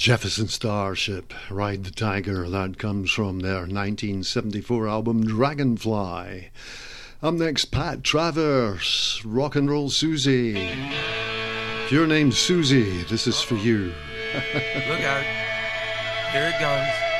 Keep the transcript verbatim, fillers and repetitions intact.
Jefferson Starship, Ride the Tiger, that comes from their nineteen seventy-four album Dragonfly. Up next, Pat Travers, Rock and Roll Susie. If your name's Susie, this is for you. Look out. Here it comes.